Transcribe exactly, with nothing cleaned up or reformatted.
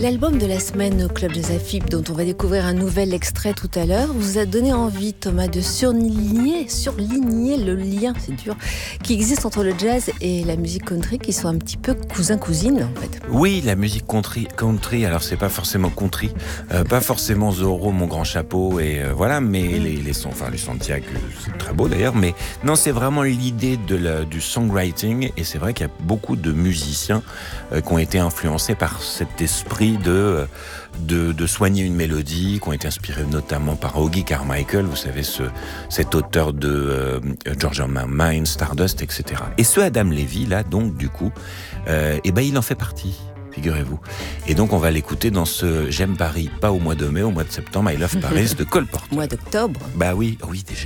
L'album de la semaine au Club Jazz Afib, dont on va découvrir un nouvel extrait tout à l'heure, vous a donné envie, Thomas, de surligner, surligner le lien, c'est dur, qui existe entre le jazz et la musique country, qui sont un petit peu cousins-cousines, en fait. Oui, la musique country, country alors c'est pas forcément country, euh, pas forcément Zorro, mon grand chapeau, et euh, voilà, mais mm. les, les sons, enfin les Santiago, c'est très beau d'ailleurs, mais non, c'est vraiment l'idée de la, du songwriting, et c'est vrai qu'il y a beaucoup de musiciens euh, qui ont été influencés par cet esprit de, de, de soigner une mélodie, qui ont été inspirés notamment par Hoagy Carmichael, vous savez, ce, cet auteur de euh, George on My Mind, Stardust, et cetera. Et ce Adam Levy, là, donc, du coup, euh, eh ben, il en fait partie, figurez-vous. Et donc, on va l'écouter dans ce J'aime Paris, pas au mois de mai, au mois de septembre, I Love Paris de Cole Porter. Mois d'octobre. Bah oui, oui, déjà.